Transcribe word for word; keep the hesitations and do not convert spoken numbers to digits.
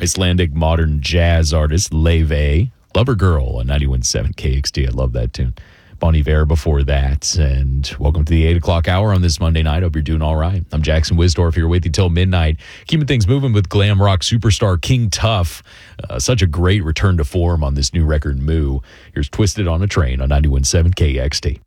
Icelandic modern jazz artist Leve, Lover Girl on ninety-one point seven K X T. I love that tune. Bon Iver before that. And welcome to the eight o'clock hour on this Monday night. Hope you're doing all right. I'm Jackson Wisdorf here with you till midnight. Keeping things moving with glam rock superstar King Tuff. Uh, such a great return to form on this new record, Moo. Here's Twisted on a Train on ninety-one point seven K X T.